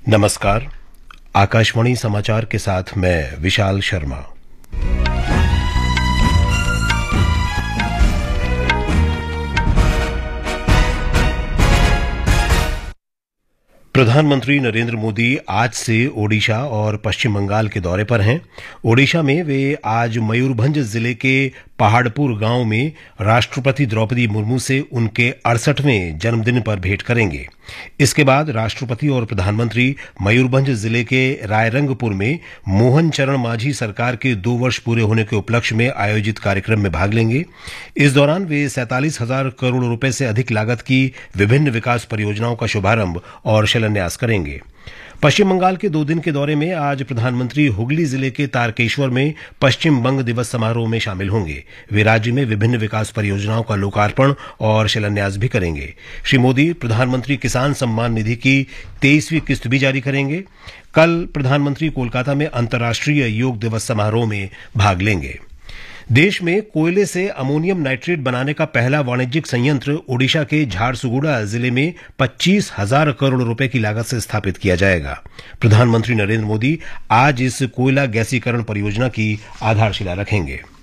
नमस्कार। आकाशवाणी समाचार के साथ मैं विशाल शर्मा। प्रधानमंत्री नरेंद्र मोदी आज से ओडिशा और पश्चिम बंगाल के दौरे पर हैं। ओडिशा में वे आज मयूरभंज जिले के पहाड़पुर गांव में राष्ट्रपति द्रौपदी मुर्मू से उनके 68वें जन्मदिन पर भेंट करेंगे। इसके बाद राष्ट्रपति और प्रधानमंत्री मयूरभंज जिले के रायरंगपुर में मोहन चरण मांझी सरकार के 2 वर्ष पूरे होने के उपलक्ष्य में आयोजित कार्यक्रम में भाग लेंगे। इस दौरान वे 47,000 करोड़ रुपए से अधिक लागत की विभिन्न विकास परियोजनाओं का शुभारंभ और शिलान्यास करेंगे। पश्चिम बंगाल के 2 दिन के दौरे में आज प्रधानमंत्री हुगली जिले के तारकेश्वर में पश्चिम बंग दिवस समारोह में शामिल होंगे। वे राज्य में विभिन्न विकास परियोजनाओं का लोकार्पण और शिलान्यास भी करेंगे। श्री मोदी प्रधानमंत्री किसान सम्मान निधि की 23वीं किस्त भी जारी करेंगे। कल प्रधानमंत्री कोलकाता में अंतर्राष्ट्रीय योग दिवस समारोह में भाग लेंगे। देश में कोयले से अमोनियम नाइट्रेट बनाने का पहला वाणिज्यिक संयंत्र ओडिशा के झारसुगुड़ा जिले में 25,000 करोड़ रुपए की लागत से स्थापित किया जाएगा। प्रधानमंत्री नरेंद्र मोदी आज इस कोयला गैसीकरण परियोजना की आधारशिला रखेंगे।